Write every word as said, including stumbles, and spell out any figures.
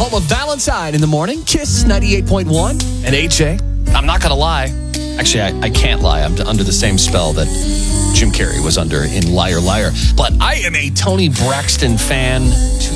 home of Valentine in the morning. Kiss ninety-eight point one and A J. I'm not going to lie. Actually, I, I can't lie. I'm under the same spell that Jim Carrey was under in Liar Liar. But I am a Toni Braxton fan to